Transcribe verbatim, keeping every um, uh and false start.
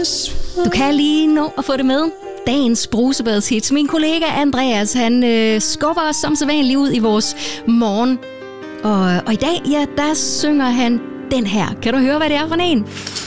Du kan lige nå at få det med. Dagens brusebadshits. Min kollega Andreas, han øh, skubber os som sædvanligt ud i vores morgen. Og, og i dag, ja, der synger han den her. Kan du høre, hvad det er for en?